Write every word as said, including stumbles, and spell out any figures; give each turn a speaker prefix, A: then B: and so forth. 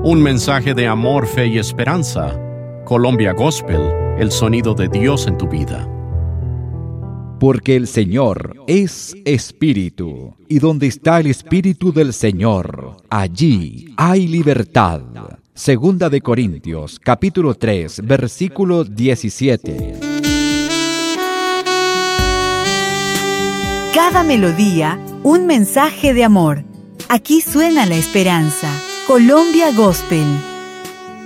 A: Un mensaje de amor, fe y esperanza. Colombia Gospel, el sonido de Dios en tu vida.
B: Porque el Señor es Espíritu, y donde está el Espíritu del Señor, allí hay libertad. Segunda de Corintios, capítulo tres, versículo diecisiete.
C: Cada melodía, un mensaje de amor. Aquí suena la esperanza. Colombia Gospel.